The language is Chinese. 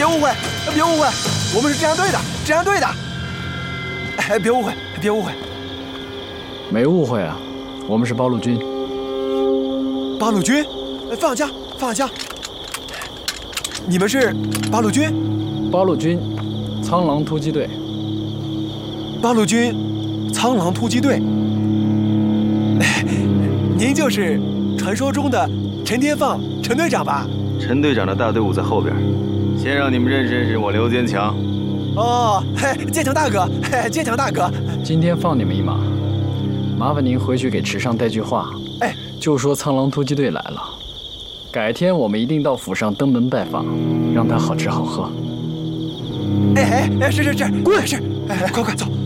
误会，别误会，我们是治安队的，治安队的。哎，别误会，别误会。 没误会啊，我们是八路军。 八路军，放下枪，放下枪。你们是八路军？ 八路军，苍狼突击队。 八路军，苍狼突击队。您就是传说中的陈天放陈队长吧？ 陈队长的大队伍在后边，先让你们认识认识我刘坚强。 哦，坚强大哥，坚强大哥。 今天放你们一马，麻烦您回去给池上带句话，就说苍狼突击队来了，改天我们一定到府上登门拜访，让他好吃好喝。 是，滚是，快走。